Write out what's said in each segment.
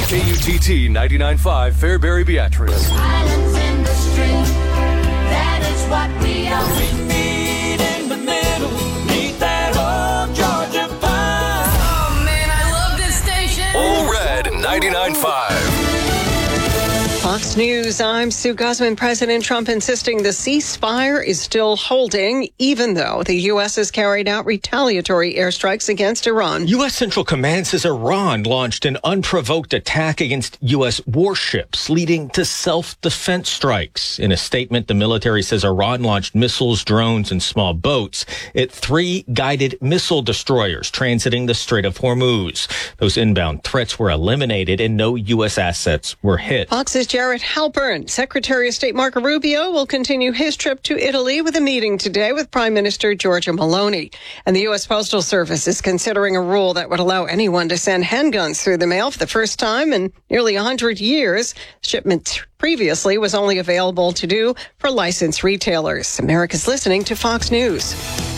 KUTT 99.5 Fairbury Beatrice. Islands in the stream, that is what we are. We meet in the middle, meet that old Georgia pie. Oh man, I love this station. All Red 99.5. Fox News, I'm Sue Guzman. President Trump insisting the ceasefire is still holding, even though the U.S. has carried out retaliatory airstrikes against Iran. U.S. Central Command says Iran launched an unprovoked attack against U.S. warships, leading to self-defense strikes. In a statement, the military says Iran launched missiles, drones, and small boats at 3 guided missile destroyers transiting the Strait of Hormuz. Those inbound threats were eliminated and no U.S. assets were hit. Fox's Jared Halpern. Secretary of State Marco Rubio will continue his trip to Italy with a meeting today with Prime Minister Giorgia Meloni. And the U.S. Postal Service is considering a rule that would allow anyone to send handguns through the mail for the first time in nearly 100 years. Shipment previously was only available to do for licensed retailers. America's listening to Fox News.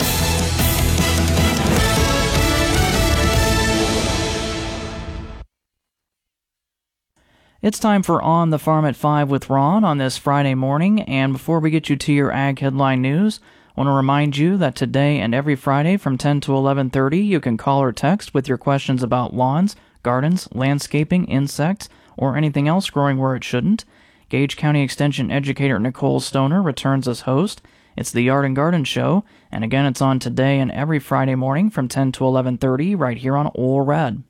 It's time for On the Farm at 5 with Ron on this Friday morning, and before we get you to your Ag Headline News, I want to remind you that today and every Friday from 10 to 11:30, you can call or text with your questions about lawns, gardens, landscaping, insects, or anything else growing where it shouldn't. Gage County Extension Educator Nicole Stoner returns as host. It's the Yard and Garden Show, and again, it's on today and every Friday morning from 10 to 11:30 right here on Ole Red.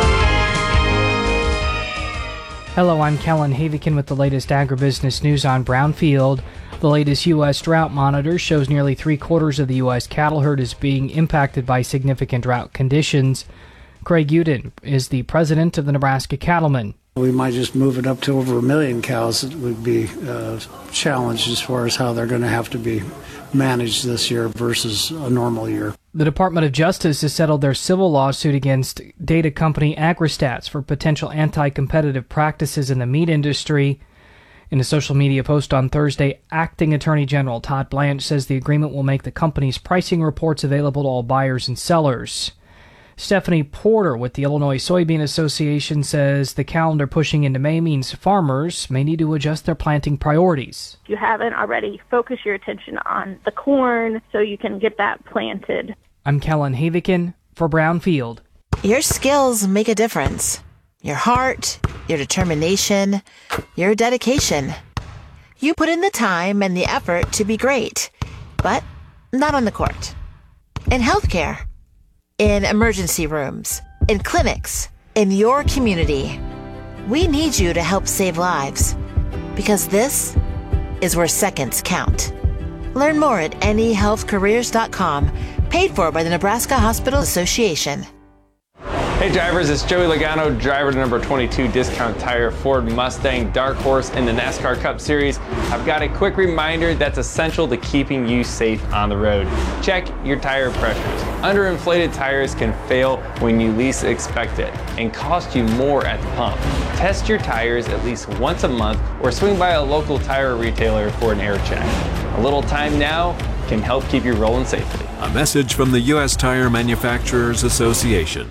Hello, I'm Kellen Havikin with the latest agribusiness news on Brownfield. The latest U.S. drought monitor shows nearly 3/4 of the U.S. cattle herd is being impacted by significant drought conditions. Craig Uden is the president of the Nebraska Cattlemen. We might just move it up to over 1 million cows. It would be a challenge as far as how they're going to have to be managed this year versus a normal year. The Department of Justice has settled their civil lawsuit against data company AgriStats for potential anti-competitive practices in the meat industry. In a social media post on Thursday, Acting Attorney General Todd Blanche says the agreement will make the company's pricing reports available to all buyers and sellers. Stephanie Porter with the Illinois Soybean Association says the calendar pushing into May means farmers may need to adjust their planting priorities. If you haven't already, focus your attention on the corn so you can get that planted. I'm Kellen Havikin for Brownfield. Your skills make a difference. Your heart, your determination, your dedication. You put in the time and the effort to be great, but not on the court. In healthcare, in emergency rooms, in clinics, in your community. We need you to help save lives, because this is where seconds count. Learn more at nehealthcareers.com, paid for by the Nebraska Hospital Association. Hey drivers, it's Joey Logano, driver to number 22 Discount Tire Ford Mustang Dark Horse in the NASCAR Cup Series. I've got a quick reminder that's essential to keeping you safe on the road. Check your tire pressures. Underinflated tires can fail when you least expect it and cost you more at the pump. Test your tires at least once a month or swing by a local tire retailer for an air check. A little time now can help keep you rolling safely. A message from the U.S. Tire Manufacturers Association.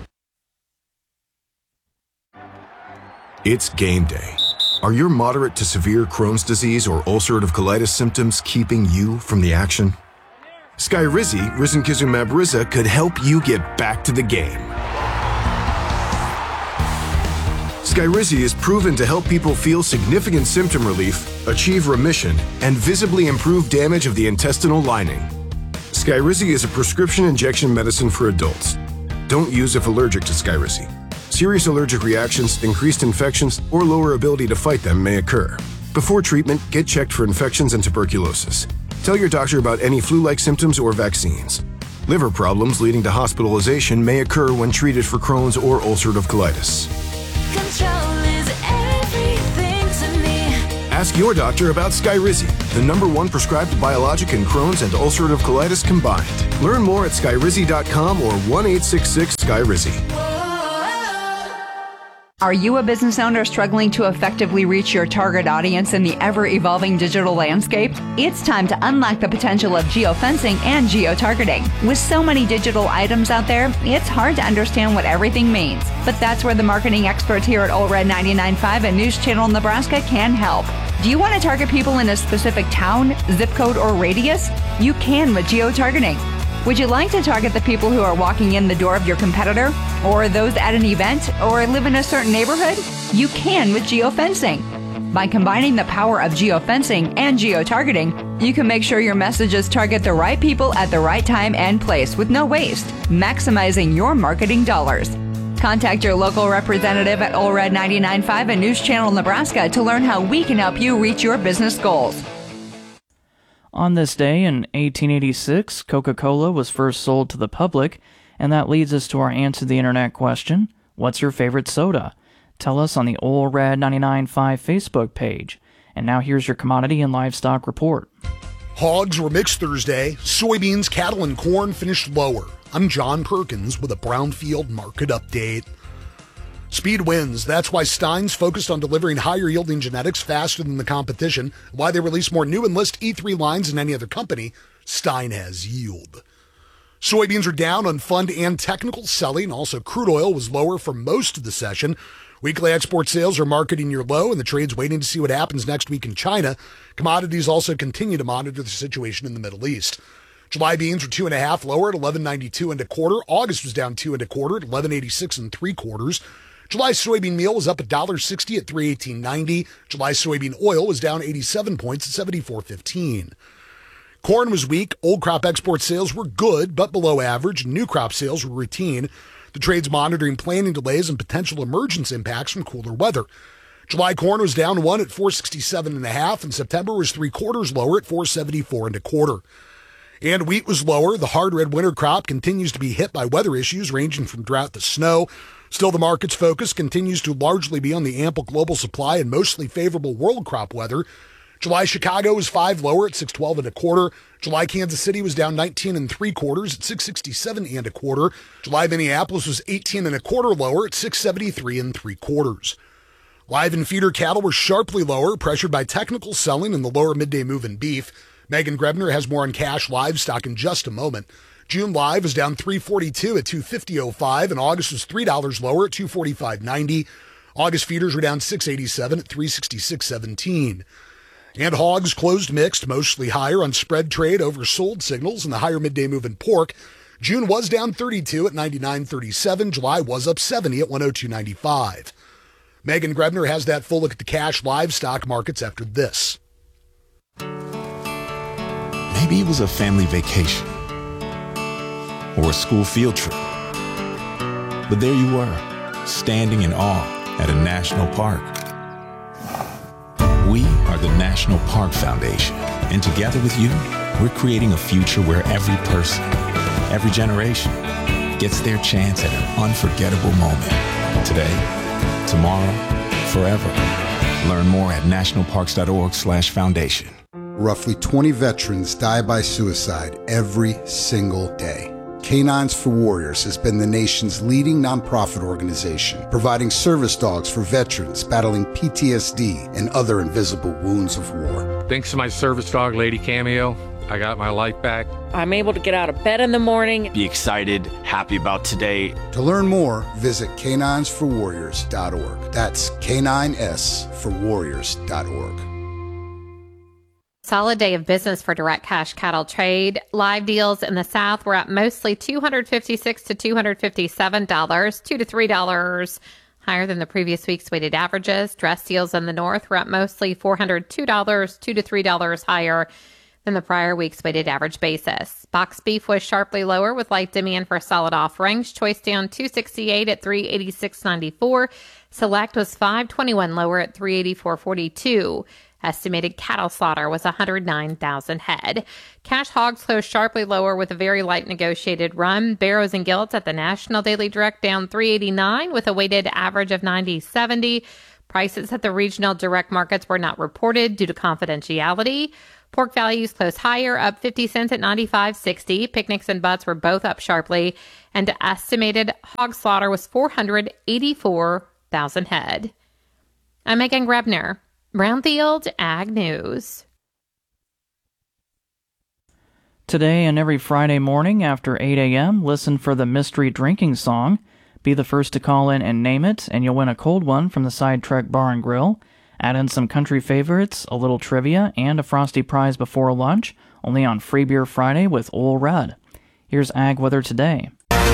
It's game day. Are your moderate to severe Crohn's disease or ulcerative colitis symptoms keeping you from the action? Skyrizi, risankizumab Riza, could help you get back to the game. Skyrizi is proven to help people feel significant symptom relief, achieve remission, and visibly improve damage of the intestinal lining. Skyrizi is a prescription injection medicine for adults. Don't use if allergic to Skyrizi. Serious allergic reactions, increased infections, or lower ability to fight them may occur. Before treatment, get checked for infections and tuberculosis. Tell your doctor about any flu-like symptoms or vaccines. Liver problems leading to hospitalization may occur when treated for Crohn's or ulcerative colitis. Control is everything to me. Ask your doctor about Skyrizi, the #1 prescribed biologic in Crohn's and ulcerative colitis combined. Learn more at skyrizi.com or 1-866-SKYRIZI. Are you a business owner struggling to effectively reach your target audience in the ever-evolving digital landscape? It's time to unlock the potential of geofencing and geotargeting. With so many digital items out there, it's hard to understand what everything means. But that's where the marketing experts here at Ole Red 99.5 and News Channel Nebraska can help. Do you want to target people in a specific town, zip code, or radius? You can with geotargeting. Would you like to target the people who are walking in the door of your competitor, or those at an event, or live in a certain neighborhood? You can with geofencing. By combining the power of geofencing and geotargeting, you can make sure your messages target the right people at the right time and place with no waste, maximizing your marketing dollars. Contact your local representative at Ole Red 99.5 and News Channel Nebraska to learn how we can help you reach your business goals. On this day in 1886, Coca-Cola was first sold to the public, and that leads us to our Answer the Internet question. What's your favorite soda? Tell us on the Ole Red 99.5 Facebook page. And now here's your commodity and livestock report. Hogs were mixed Thursday. Soybeans, cattle, and corn finished lower. I'm John Perkins with a Brownfield market update. Speed wins. That's why Stein's focused on delivering higher yielding genetics faster than the competition. Why they release more new Enlist E3 lines than any other company. Stein has yield. Soybeans are down on fund and technical selling. Also, crude oil was lower for most of the session. Weekly export sales are marketing near low, and the trade's waiting to see what happens next week in China. Commodities also continue to monitor the situation in the Middle East. July beans were 2.5 lower at 11.92 and a quarter. August was down 2 1/4 at 11.86 3/4. July soybean meal was up $1.60 at $3.1890. July soybean oil was down 87 points at 74.15. Corn was weak. Old crop export sales were good, but below average. New crop sales were routine. The trade's monitoring planting delays and potential emergence impacts from cooler weather. July corn was down 1 at 467.5, and September was 3/4 lower at 474 1/4. And wheat was lower. The hard red winter crop continues to be hit by weather issues ranging from drought to snow. Still, the market's focus continues to largely be on the ample global supply and mostly favorable world crop weather. July Chicago was 5 lower at 612 1/4. July Kansas City was down 19 3/4 at 667 1/4. July Minneapolis was 18 1/4 lower at 673 3/4. Live and feeder cattle were sharply lower, pressured by technical selling and the lower midday move in beef. Megan Grebner has more on cash livestock in just a moment. June live was down $3.42 at $250.05, and August was $3 lower at $245.90. August feeders were down $6.87 at $366.17. And hogs closed mixed, mostly higher on spread trade over sold signals and the higher midday move in pork. June was down 32 at 99.37. July was up 70 at 102.95. Megan Grebner has that full look at the cash livestock markets after this. Maybe it was a family vacation or a school field trip. But there you were, standing in awe at a national park. We are the National Park Foundation, and together with you, we're creating a future where every person, every generation, gets their chance at an unforgettable moment. Today, tomorrow, forever. Learn more at nationalparks.org/foundation. Roughly 20 veterans die by suicide every single day. Canines for Warriors has been the nation's leading nonprofit organization, providing service dogs for veterans battling PTSD and other invisible wounds of war. Thanks to my service dog, Lady Cameo, I got my life back. I'm able to get out of bed in the morning. Be excited, happy about today. To learn more, visit caninesforwarriors.org. That's caninesforwarriors.org. Solid day of business for direct cash cattle trade. Live deals in the South were up mostly $256 to $257, $2 to $3 higher than the previous week's weighted averages. Dress deals in the North were up mostly $402, $2 to $3 higher than the prior week's weighted average basis. Box beef was sharply lower with light demand for solid offerings. Choice down $268 at $386.94. Select was $521 lower at $384.42. Estimated cattle slaughter was 109,000 head. Cash hogs closed sharply lower with a very light negotiated run. Barrows and gilts at the National Daily Direct down $389 with a weighted average of 90.70. Prices at the regional direct markets were not reported due to confidentiality. Pork values closed higher, up 50 cents at 95.60. Picnics and butts were both up sharply, and estimated hog slaughter was 484 4,000 head. I'm Megan Grebner, Brownfield Ag News. Today and every Friday morning after 8 a.m., listen for the mystery drinking song. Be the first to call in and name it, and you'll win a cold one from the Sidetrack Bar and Grill. Add in some country favorites, a little trivia, and a frosty prize before lunch, only on Free Beer Friday with Ole Red. Here's Ag Weather today.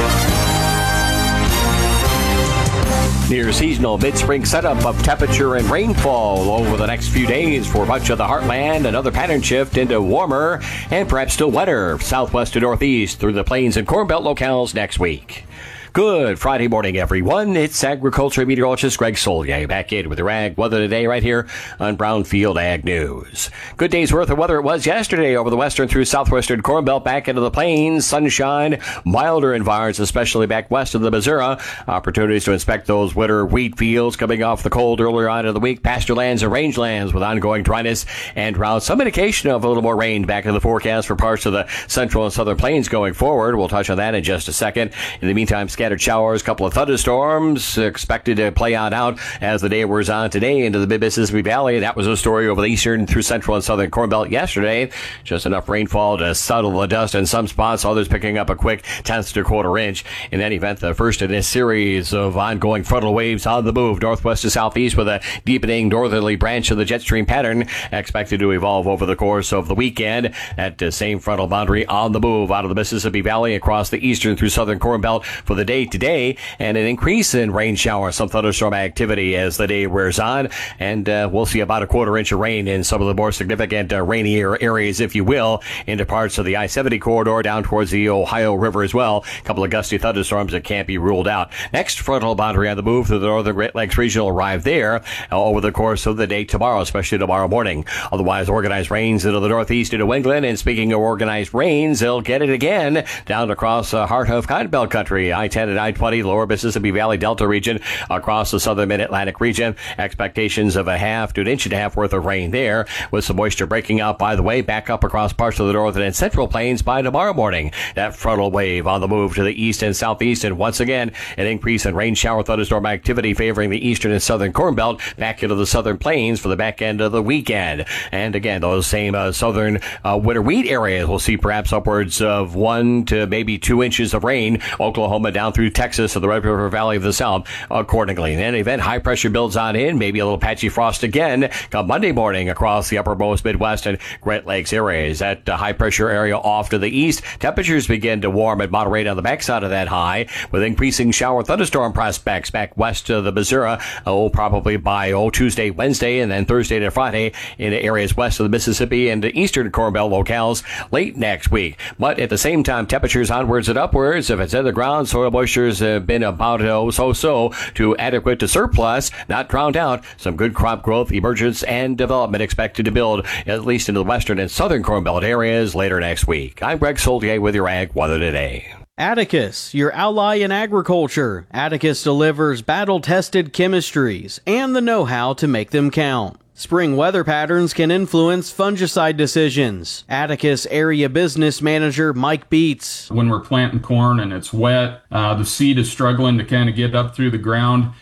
Near seasonal mid-spring setup of temperature and rainfall over the next few days for much of the heartland. Another pattern shift into warmer and perhaps still wetter southwest to northeast through the plains and Corn Belt locales next week. Good Friday morning, everyone. It's agriculture meteorologist Greg Solier back in with your ag weather today right here on Brownfield Ag News. Good day's worth of weather it was yesterday over the western through southwestern Corn Belt back into the plains. Sunshine, milder environs, especially back west of the Missouri. Opportunities to inspect those winter wheat fields coming off the cold earlier on in the week. Pasture lands and rangelands with ongoing dryness and drought. Some indication of a little more rain back in the forecast for parts of the central and southern plains going forward. We'll touch on that in just a second. In the meantime, scattered showers, couple of thunderstorms expected to play out as the day wears on today into the mid-Mississippi Valley. That was a story over the eastern through central and southern Corn Belt yesterday. Just enough rainfall to settle the dust in some spots, others picking up a quick tenth to quarter inch. In any event, the first in a series of ongoing frontal waves on the move northwest to southeast with a deepening northerly branch of the jet stream pattern expected to evolve over the course of the weekend. That same frontal boundary on the move out of the Mississippi Valley across the eastern through southern Corn Belt for the day today, and an increase in rain shower, some thunderstorm activity as the day wears on, and we'll see about a quarter inch of rain in some of the more significant rainier areas, if you will, into parts of the I-70 corridor down towards the Ohio River as well. A couple of gusty thunderstorms that can't be ruled out. Next frontal boundary on the move through the northern Great Lakes region will arrive there over the course of the day tomorrow, especially tomorrow morning. Otherwise, organized rains into the northeast into New England, and speaking of organized rains, they'll get it again down across the heart of Cotton Belt country, I-10 and I-20, lower Mississippi Valley Delta region, across the southern mid-Atlantic region. Expectations of a half to an inch and a half worth of rain there, with some moisture breaking out, by the way, back up across parts of the northern and central plains by tomorrow morning. That frontal wave on the move to the east and southeast, and once again, an increase in rain shower thunderstorm activity favoring the eastern and southern Corn Belt back into the southern plains for the back end of the weekend. And again, those same southern winter wheat areas will see perhaps upwards of 1 to maybe 2 inches of rain. Oklahoma down through Texas to the Red River Valley of the South accordingly. In any event, high pressure builds on in, maybe a little patchy frost again come Monday morning across the uppermost Midwest and Great Lakes areas. That high pressure area off to the east, temperatures begin to warm and moderate on the backside of that high, with increasing shower thunderstorm prospects back west of the Missouri, probably by Tuesday, Wednesday, and then Thursday to Friday in areas west of the Mississippi and the eastern Corn Belt locales late next week. But at the same time, temperatures onwards and upwards. If it's in the ground, soil moistures have been about so-so to adequate to surplus, not drowned out. Some good crop growth, emergence, and development expected to build at least into the western and southern Corn Belt areas later next week. I'm Greg Solier with your Ag Weather Today. Atticus, your ally in agriculture. Atticus delivers battle-tested chemistries and the know-how to make them count. Spring weather patterns can influence fungicide decisions. Atticus Area Business Manager Mike Beats. When we're planting corn and it's wet, the seed is struggling to kind of get up through the ground,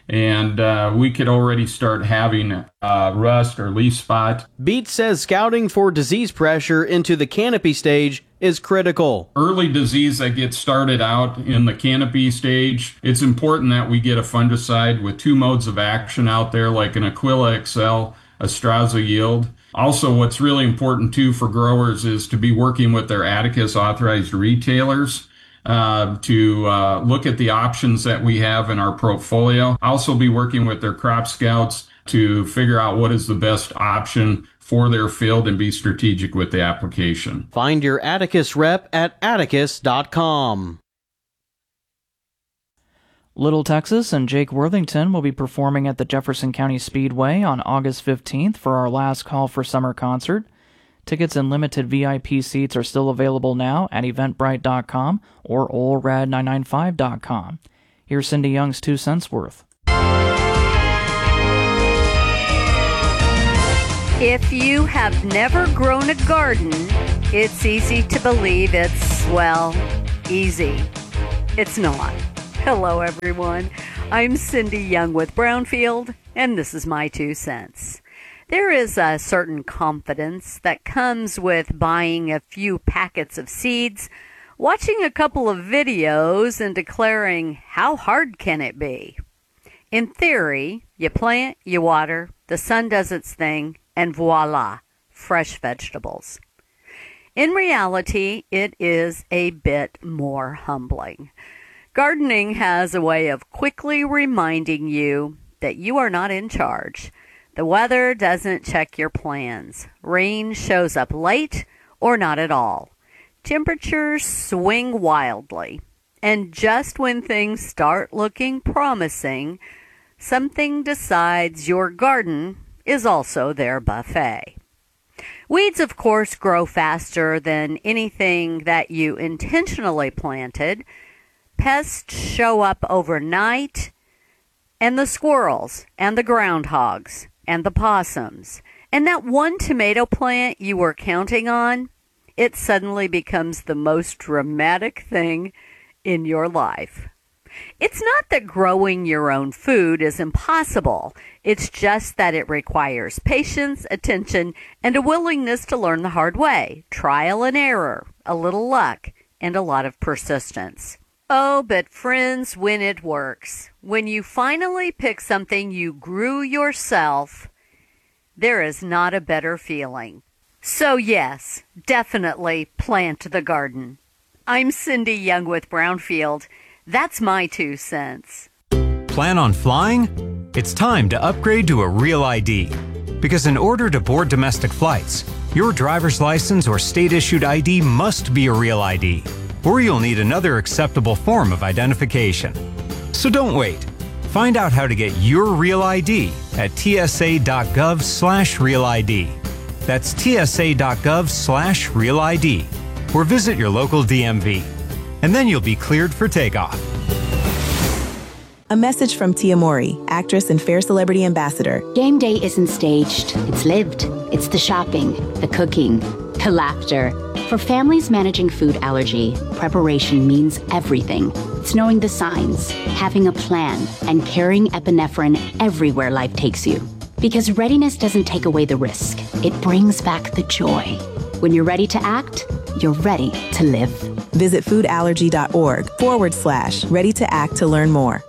and we could already start having rust or leaf spot. Beats says scouting for disease pressure into the canopy stage is critical. Early disease that gets started out in the canopy stage, it's important that we get a fungicide with 2 modes of action out there, like an Aquila XL, Astrazo Yield. Also, what's really important too for growers is to be working with their Atticus authorized retailers to look at the options that we have in our portfolio. Also be working with their crop scouts to figure out what is the best option for their field and be strategic with the application. Find your Atticus rep at atticus.com. Little Texas and Jake Worthington will be performing at the Jefferson County Speedway on August 15th for our last call for summer concert. Tickets and limited VIP seats are still available now at eventbrite.com or olred995.com. Here's Cindy Young's 2 cents worth. If you have never grown a garden, it's easy to believe it's, well, easy. It's not. Hello, everyone. I'm Cindy Young with Brownfield, and this is my 2 cents. There is a certain confidence that comes with buying a few packets of seeds, watching a couple of videos, and declaring, how hard can it be? In theory, you plant, you water, the sun does its thing, and voila, fresh vegetables. In reality, it is a bit more humbling. Gardening has a way of quickly reminding you that you are not in charge. The weather doesn't check your plans. Rain shows up late or not at all. Temperatures swing wildly. And just when things start looking promising, something decides your garden is also their buffet. Weeds, of course, grow faster than anything that you intentionally planted. Pests show up overnight, and the squirrels, and the groundhogs, and the possums, and that one tomato plant you were counting on, it suddenly becomes the most dramatic thing in your life. It's not that growing your own food is impossible. It's just that it requires patience, attention, and a willingness to learn the hard way, trial and error, a little luck, and a lot of persistence. Oh, but friends, when it works, when you finally pick something you grew yourself, there is not a better feeling. So yes, definitely plant the garden. I'm Cindy Young with Brownfield. That's my 2 cents. Plan on flying? It's time to upgrade to a Real ID. Because in order to board domestic flights, your driver's license or state-issued ID must be a Real ID. Or you'll need another acceptable form of identification. So don't wait. Find out how to get your Real ID at tsa.gov/Real ID. That's tsa.gov/Real ID. Or visit your local DMV. And then you'll be cleared for takeoff. A message from Tia Mori, actress and Fair Celebrity Ambassador. Game day isn't staged. It's lived. It's the shopping, the cooking, the laughter. For families managing food allergy, preparation means everything. It's knowing the signs, having a plan, and carrying epinephrine everywhere life takes you. Because readiness doesn't take away the risk. It brings back the joy. When you're ready to act, you're ready to live. Visit foodallergy.org/ready to act to learn more.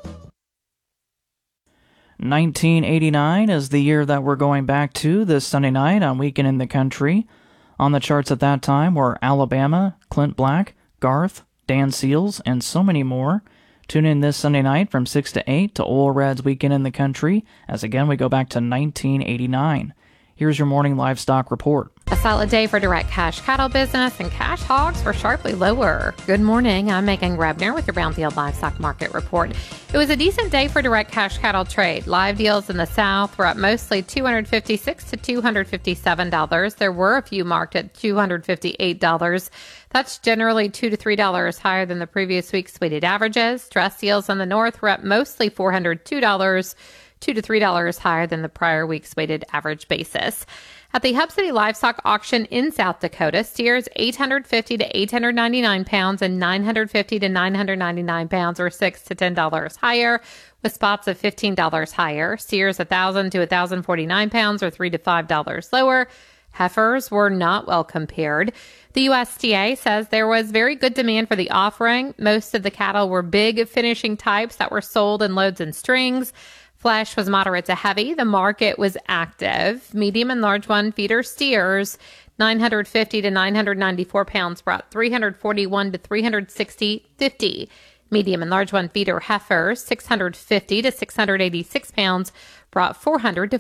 1989 is the year that we're going back to this Sunday night on Weekend in the Country. On the charts at that time were Alabama, Clint Black, Garth, Dan Seals, and so many more. Tune in this Sunday night from 6 to 8 to Oil Red's Weekend in the Country, as again we go back to 1989. Here's your morning livestock report. A solid day for direct cash cattle business, and cash hogs were sharply lower. Good morning, I'm Megan Grebner with your Brownfield Livestock Market Report. It was a decent day for direct cash cattle trade. Live deals in the South were up mostly $256 to $257. There were a few marked at $258. That's generally $2 to $3 higher than the previous week's weighted averages. Dress deals in the North were up mostly $402, $2 to $3 higher than the prior week's weighted average basis. At the Hub City Livestock Auction in South Dakota, steers 850 to 899 pounds and 950 to 999 pounds or $6 to $10 higher, with spots of $15 higher. Steers 1,000 to 1,049 pounds or $3 to $5 lower. Heifers were not well compared. The USDA says there was very good demand for the offering. Most of the cattle were big finishing types that were sold in loads and strings. Flesh was moderate to heavy. The market was active. Medium and large one feeder steers, 950 to 994 pounds, brought 341 to 360.50. Medium and large one feeder heifers, 650 to 686 pounds, brought $400 to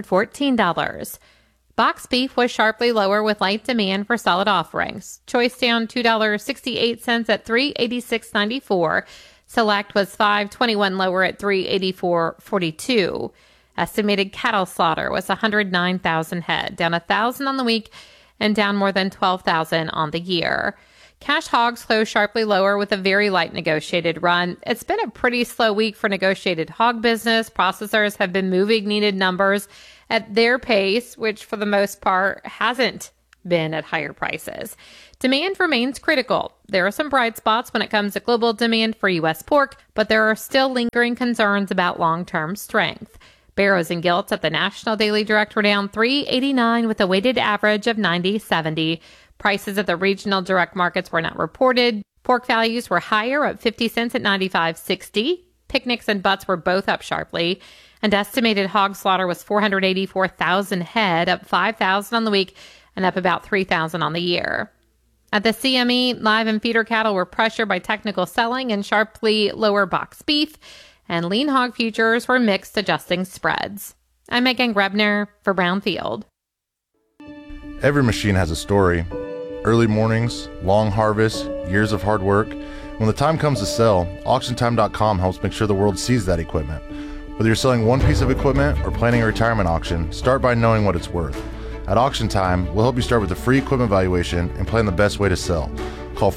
$414. Box beef was sharply lower with light demand for solid offerings. Choice down $2.68 at $386.94. Select was $5.21 lower at $384.42. Estimated cattle slaughter was 109,000 head, down 1,000 on the week and down more than 12,000 on the year. Cash hogs closed sharply lower with a very light negotiated run. It's been a pretty slow week for negotiated hog business. Processors have been moving needed numbers at their pace, which for the most part hasn't been at higher prices. Demand remains critical. There are some bright spots when it comes to global demand for U.S. pork, but there are still lingering concerns about long-term strength. Barrows and Gilts at the National Daily Direct were down $3.89 with a weighted average of $90.70. Prices at the regional direct markets were not reported. Pork values were higher at 50 cents at $95.60. Picnics and butts were both up sharply. And estimated hog slaughter was 484,000 head, up 5,000 on the week and up about 3,000 on the year. At the CME, live and feeder cattle were pressured by technical selling and sharply lower box beef, and lean hog futures were mixed, adjusting spreads. I'm Megan Grebner for Brownfield. Every machine has a story. Early mornings, long harvests, years of hard work. When the time comes to sell, AuctionTime.com helps make sure the world sees that equipment. Whether you're selling one piece of equipment or planning a retirement auction, start by knowing what it's worth. At Auction Time, we'll help you start with a free equipment valuation and plan the best way to sell. Call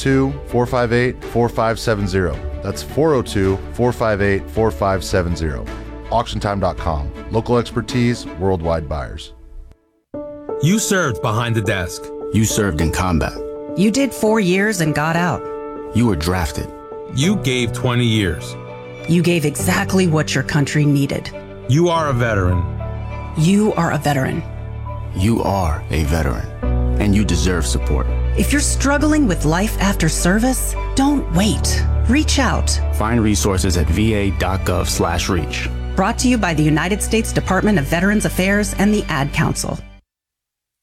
402-458-4570. That's 402-458-4570. AuctionTime.com. Local expertise, worldwide buyers. You served behind the desk. You served in combat. You did 4 years and got out. You were drafted. You gave 20 years. You gave exactly what your country needed. You are a veteran. You are a veteran. You are a veteran, and you deserve support. If you're struggling with life after service, don't wait. Reach out. Find resources at va.gov/reach. Brought to you by the United States Department of Veterans Affairs and the Ad Council.